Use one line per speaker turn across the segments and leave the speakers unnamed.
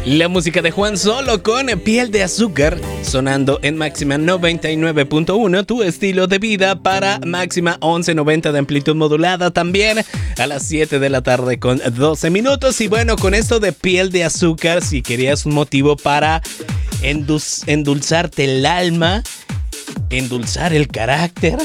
La música de Juan Solo con Piel de Azúcar, sonando en máxima 99.1, tu estilo de vida, para máxima 1190 de amplitud modulada, también a las 7 de la tarde con 12 minutos. Y bueno, con esto de Piel de Azúcar, si querías un motivo para endulzarte el alma, endulzar el carácter,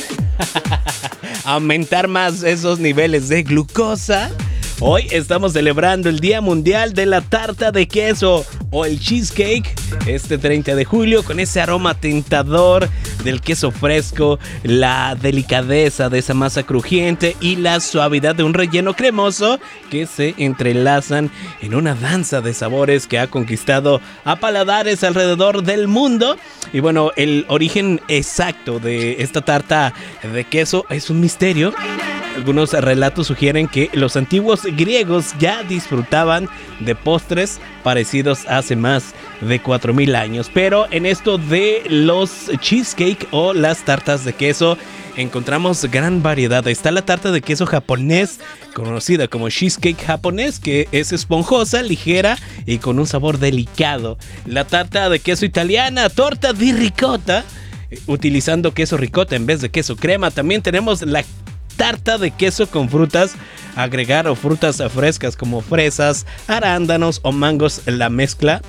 aumentar más esos niveles de glucosa, hoy estamos celebrando el Día Mundial de la Tarta de Queso o el Cheesecake, este 30 de julio, con ese aroma tentador del queso fresco, la delicadeza de esa masa crujiente y la suavidad de un relleno cremoso que se entrelazan en una danza de sabores que ha conquistado a paladares alrededor del mundo. Y bueno, el origen exacto de esta tarta de queso es un misterio. Algunos relatos sugieren que los antiguos griegos ya disfrutaban de postres parecidos hace más de 4000 años. Pero en esto de los cheesecake o las tartas de queso encontramos gran variedad. Está la tarta de queso japonés, conocida como cheesecake japonés, que es esponjosa, ligera y con un sabor delicado. La tarta de queso italiana, torta di ricotta, utilizando queso ricota en vez de queso crema. También tenemos la tarta de queso con frutas agregar o frutas frescas como fresas, arándanos o mangos, la mezcla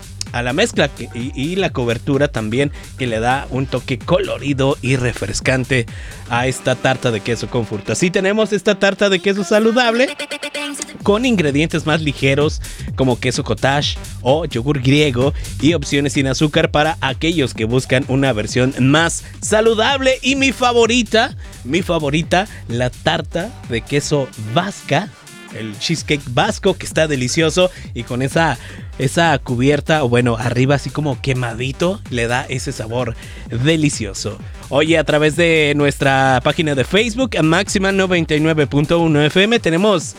y la cobertura también, que le da un toque colorido y refrescante a esta tarta de queso con frutas. Y tenemos esta tarta de queso saludable con ingredientes más ligeros como queso cottage o yogur griego y opciones sin azúcar para aquellos que buscan una versión más saludable. Y mi favorita, la tarta de queso vasca, el cheesecake vasco, que está delicioso y con esa cubierta, o bueno, arriba así como quemadito, le da ese sabor delicioso. Oye, a través de nuestra página de Facebook, Máxima 99.1 FM, tenemos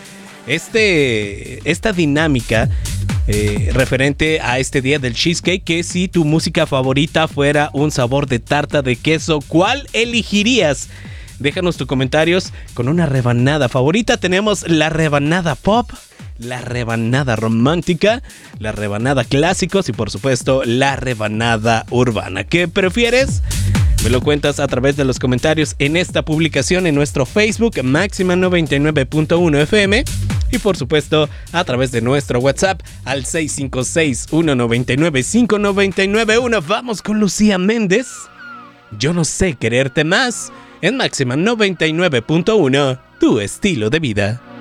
esta dinámica referente a este día del cheesecake, que si tu música favorita fuera un sabor de tarta de queso, ¿cuál elegirías? Déjanos tus comentarios con una rebanada favorita. Tenemos la rebanada pop, la rebanada romántica, la rebanada clásicos y por supuesto la rebanada urbana. ¿Qué prefieres? Me lo cuentas a través de los comentarios en esta publicación en nuestro Facebook, Máxima 99.1 FM. Y por supuesto a través de nuestro WhatsApp al 656-199-5991. Vamos con Lucía Méndez. Yo no sé quererte más. En Máxima 99.1, tu estilo de vida.